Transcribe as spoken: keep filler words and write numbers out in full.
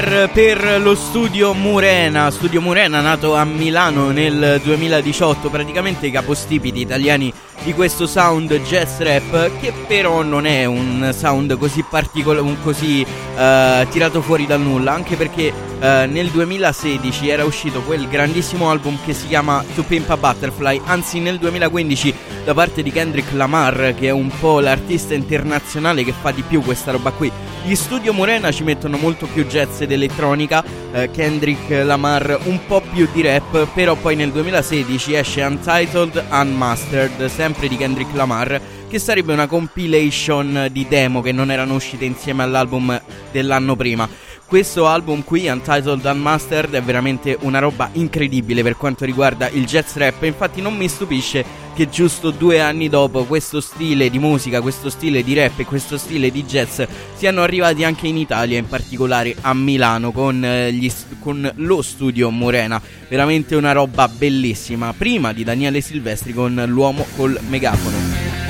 Per lo Studio Murena, Studio Murena nato a Milano nel duemiladiciotto, praticamente i capostipiti italiani di questo sound jazz rap, che però non è un sound così particolare, così uh, tirato fuori dal nulla, anche perché uh, nel duemilasedici era uscito quel grandissimo album che si chiama To Pimp a Butterfly, anzi nel duemilaquindici da parte di Kendrick Lamar, che è un po' l'artista internazionale che fa di più questa roba qui. Gli Studio Murena ci mettono molto più jazz ed elettronica, eh, Kendrick Lamar un po' più di rap, però poi nel duemilasedici esce Untitled Unmastered, sempre di Kendrick Lamar, che sarebbe una compilation di demo che non erano uscite insieme all'album dell'anno prima. Questo album qui, Untitled Unmastered, è veramente una roba incredibile per quanto riguarda il jazz rap. Infatti non mi stupisce che giusto due anni dopo questo stile di musica, questo stile di rap e questo stile di jazz siano arrivati anche in Italia, in particolare a Milano con, eh, gli, con lo Studio Murena. Veramente una roba bellissima. Prima di Daniele Silvestri con L'uomo col megafono.